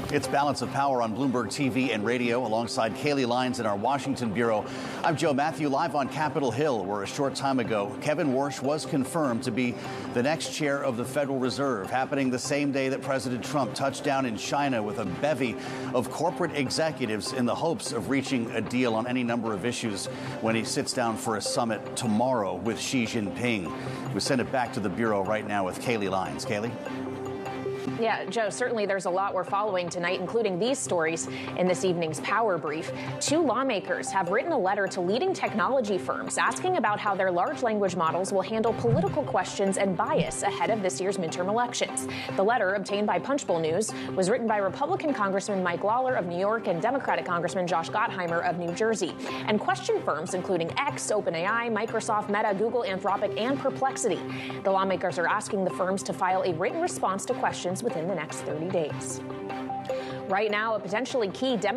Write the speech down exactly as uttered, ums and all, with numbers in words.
It's Balance of Power on Bloomberg T V and radio alongside Kaylee Lyons in our Washington bureau. I'm Joe Matthew, live on Capitol Hill, where a short time ago, Kevin Warsh was confirmed to be the next chair of the Federal Reserve, happening the same day that President Trump touched down in China with a bevy of corporate executives in the hopes of reaching a deal on any number of issues when he sits down for a summit tomorrow with Xi Jinping. We send it back to the bureau right now with Kaylee Lyons. Kaylee? Yeah, Joe, certainly there's a lot we're following tonight, including these stories in this evening's Power Brief. Two lawmakers have written a letter to leading technology firms asking about how their large language models will handle political questions and bias ahead of this year's midterm elections. The letter, obtained by Punchbowl News, was written by Republican Congressman Mike Lawler of New York and Democratic Congressman Josh Gottheimer of New Jersey, and questioned firms including X, OpenAI, Microsoft, Meta, Google, Anthropic, and Perplexity. The lawmakers are asking the firms to file a written response to questions within the next thirty days. Right now, a potentially key Democrat